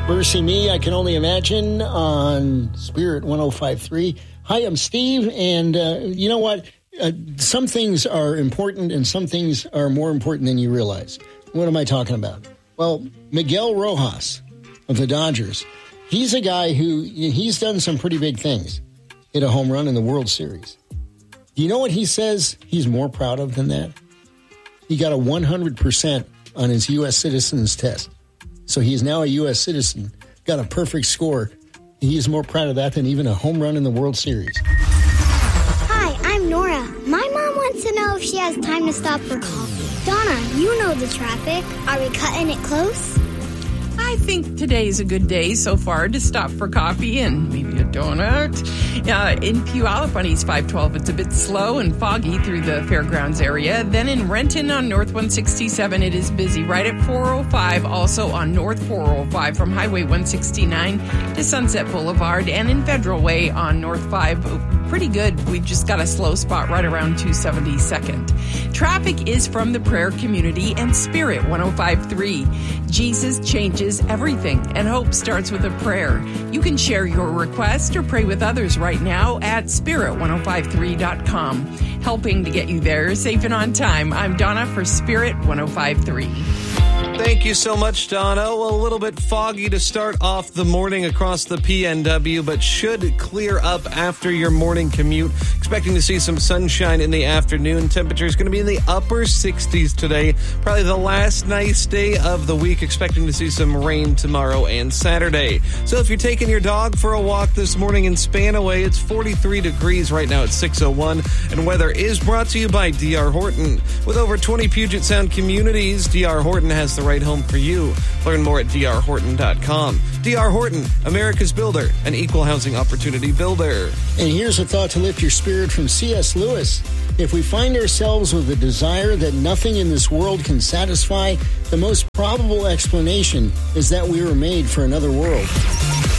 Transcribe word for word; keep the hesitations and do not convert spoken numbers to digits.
Mercy Me, I Can Only Imagine on Spirit one oh five point three. Hi, I'm Steve, and uh, you know what? Uh, some things are important, and some things are more important than you realize. What am I talking about? Well, Miguel Rojas of the Dodgers, he's a guy who, he's done some pretty big things. Hit a home run in the World Series. Do you know what he says he's more proud of than that? He got a one hundred percent on his U S citizens test. So he is now a U S citizen, got a perfect score. He is more proud of that than even a home run in the World Series. Hi, I'm Nora. My mom wants to know if she has time to stop for coffee. Donna, you know the traffic. Are we cutting it close? I think today's a good day so far to stop for coffee and maybe a donut. Uh, in Puyallup on East five twelve, it's a bit slow and foggy through the fairgrounds area. Then in Renton on North one sixty-seven, it is busy right at four oh five. Also on North four oh five from Highway one sixty-nine to Sunset Boulevard. And in Federal Way on North five, pretty good. We've just got a slow spot right around two seventy-second. Traffic is from the prayer community and Spirit one oh five point three. Jesus changes everything, and hope starts with a prayer. You can share your request or pray with others right now at spirit ten fifty-three dot com. Helping to get you there safe and on time. I'm Donna for Spirit ten fifty-three. Thank you so much, Donna. Well, a little bit foggy to start off the morning across the P N W, but should clear up after your morning commute. Expecting to see some sunshine in the afternoon. Temperature is going to be in the upper sixties today. Probably the last nice day of the week. Expecting to see some rain tomorrow and Saturday. So if you're taking your dog for a walk this morning in Spanaway, it's forty-three degrees right now at six oh one. And weather is brought to you by D R Horton. With over twenty Puget Sound communities, D R Horton has the right home for you. Learn more at d r horton dot com. D R Horton, America's builder, an equal housing opportunity builder. And here's a thought to lift your spirit from C S. Lewis. If we find ourselves with a desire that nothing in this world can satisfy, the most probable explanation is that we were made for another world.